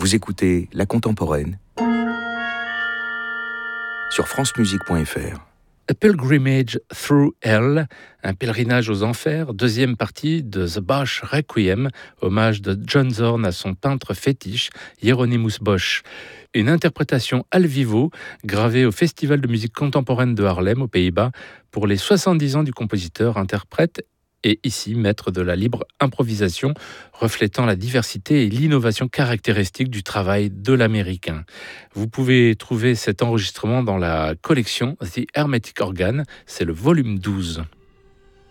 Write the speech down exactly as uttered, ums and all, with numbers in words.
Vous écoutez La Contemporaine sur francemusique point f r. A Pilgrimage Through Hell, un pèlerinage aux enfers, deuxième partie de The Bosch Requiem, hommage de John Zorn à son peintre fétiche, Hieronymus Bosch. Une interprétation al vivo, gravée au Festival de musique contemporaine de Haarlem, aux Pays-Bas, pour les soixante-dix ans du compositeur, interprète et ici maître de la libre improvisation, reflétant la diversité et l'innovation caractéristique du travail de l'Américain. Vous pouvez trouver cet enregistrement dans la collection The Hermetic Organ, c'est le volume douze.